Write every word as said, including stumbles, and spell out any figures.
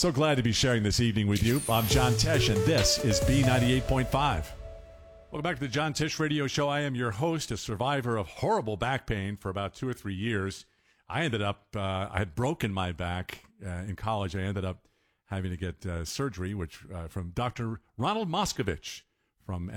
So glad to be sharing this evening with you. I'm John Tesh, and this is B ninety-eight point five. Welcome back to the John Tesh Radio Show. I am your host, a survivor of horrible back pain for about two or three years. I ended up, uh, I had broken my back uh, in college. I ended up having to get uh, surgery, which uh, from Doctor Ronald Moskovich from